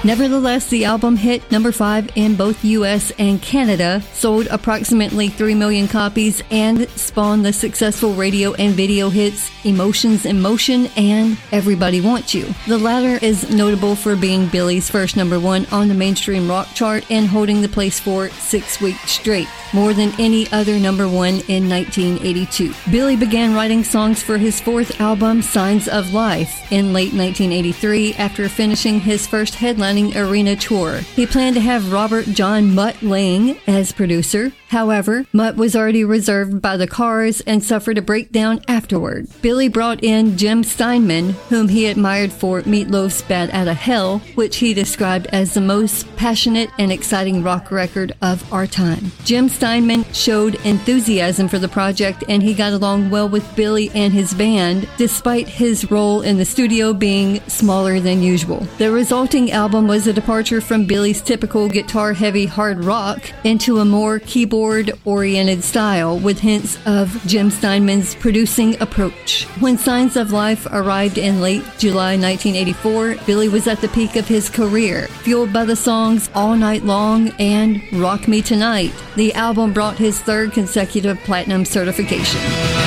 Nevertheless, the album hit number 5 in both US and Canada, sold approximately 3 million copies, and spawned the successful radio and video hits Emotions in Motion and Everybody Wants You. The latter is notable for being Billy's first number 1 on the mainstream rock chart and holding the place for 6 weeks straight, more than any other number 1 in 1982. Billy began writing songs for his 4th album, Signs of Life, in late 1983 after finishing his first headlining arena tour. He planned to have Robert John Mutt Lange as producer. However, Mutt was already reserved by the Cars and suffered a breakdown afterward. Billy brought in Jim Steinman, whom he admired for Meatloaf's Bat Outta Hell, which he described as the most passionate and exciting rock record of our time. Jim Steinman showed enthusiasm for the project, and he got along well with Billy and his band, despite his role in the studio being smaller than usual. The resulting album was a departure from Billy's typical guitar-heavy hard rock into a more keyboard-oriented style, with hints of Jim Steinman's producing approach. When Signs of Life arrived in late July 1984, Billy was at the peak of his career, fueled by the songs All Night Long and Rock Me Tonight. The album brought his 3rd consecutive platinum certification.